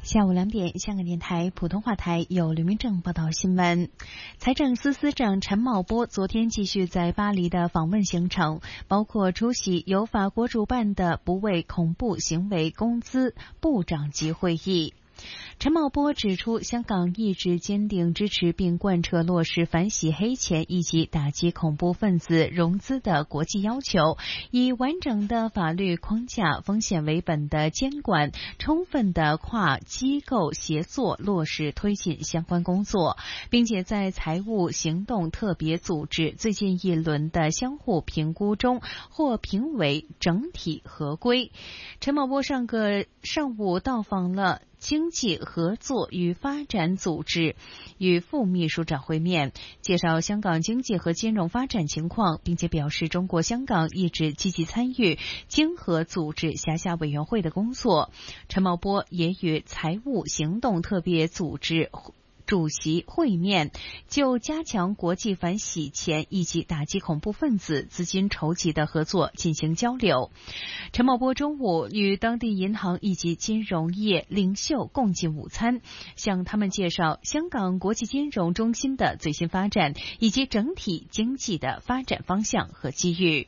下午2点，香港电台普通话台有刘明正报道新闻。财政司司长陈茂波昨天继续在巴黎的访问行程，包括出席由法国主办的不为恐怖行为工资部长级会议。陈茂波指出，香港一直坚定支持并贯彻落实反洗黑钱以及打击恐怖分子融资的国际要求，以完整的法律框架、风险为本的监管、充分的跨机构协作落实推进相关工作，并且在财务行动特别组织最近一轮的相互评估中获评为整体合规。陈茂波上午到访了经济合作与发展组织，与副秘书长会面，介绍香港经济和金融发展情况，并且表示中国香港一直积极参与经合组织辖下委员会的工作。陈茂波也与财务行动特别组织主席会面，就加强国际反洗钱以及打击恐怖分子资金筹集的合作进行交流。陈茂波中午与当地银行以及金融业领袖共进午餐，向他们介绍香港国际金融中心的最新发展以及整体经济的发展方向和机遇。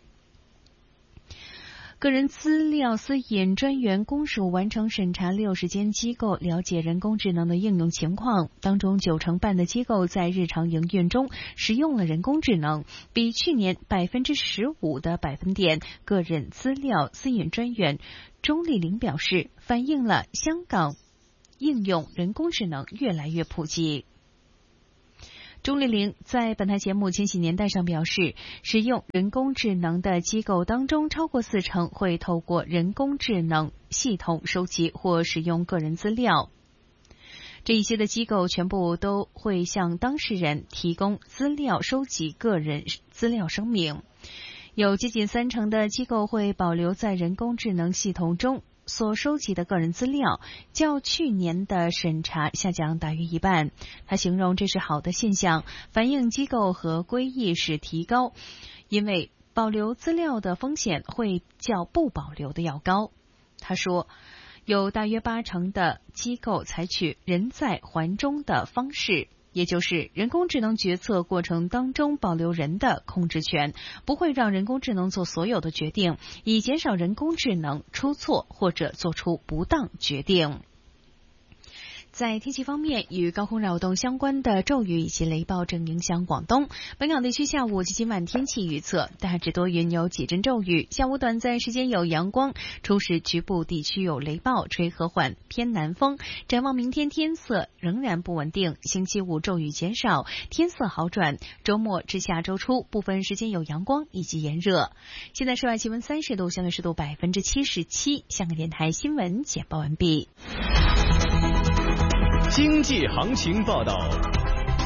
个人资料私隐专员公署完成审查60间机构了解人工智能的应用情况，当中90%半的机构在日常营运中使用了人工智能，比去年15%的百分点。个人资料私隐专员钟丽玲表示，反映了香港应用人工智能越来越普及。钟丽玲在本台节目《千禧年代》上表示，使用人工智能的机构当中，超过40%会透过人工智能系统收集或使用个人资料。这一些的机构全部都会向当事人提供资料收集个人资料声明。有接近30%的机构会保留在人工智能系统中所收集的个人资料，较去年的审查下降大约一半。他形容这是好的现象，反映机构合规意识提高，因为保留资料的风险会较不保留的要高。他说，有大约80%的机构采取人在环中的方式，也就是人工智能决策过程当中保留人的控制权，不会让人工智能做所有的决定，以减少人工智能出错或者做出不当决定。在天气方面，与高空扰动相关的骤雨以及雷暴正影响广东。本港地区下午及今晚天气预测，大致多云，有几阵骤雨，下午短暂时间有阳光，初时局部地区有雷暴，吹和缓偏南风。展望明天天色仍然不稳定，星期五骤雨减少，天色好转，周末至下周初部分时间有阳光以及炎热。现在室外气温30度，相对湿度77%。香港电台新闻简报完毕。 经济行情报道。